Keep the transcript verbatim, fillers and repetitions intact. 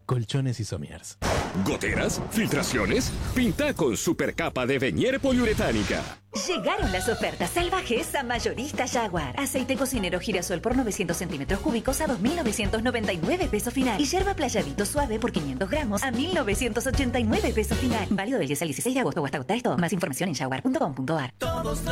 Colchones y somiers. ¿Goteras? ¿Filtraciones? Pinta con supercapa de Venier poliuretánica. Llegaron las ofertas salvajes a Mayorista Jaguar. Aceite cocinero girasol por novecientos centímetros cúbicos a dos mil novecientos noventa y nueve pesos final. Y yerba playadito suave por quinientos gramos a mil novecientos ochenta y nueve pesos final. Válido del diez al dieciséis de agosto o hasta agotar esto. Más información en jaguar punto com punto ar.